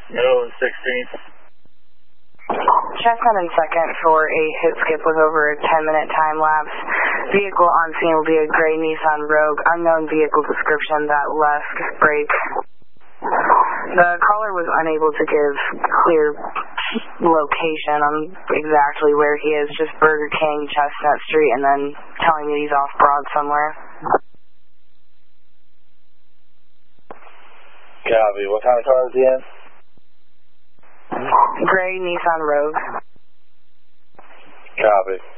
No, 16th. Chestnut and second for a hit skip with over a 10-minute time lapse. Vehicle on scene will be a gray Nissan Rogue, unknown vehicle description that left brake. The caller was unable to give clear location on exactly where he is, just Burger King, Chestnut Street, and then telling me he's off Broad somewhere. Copy. What kind of car is he in? Gray Nissan Rogue. Copy.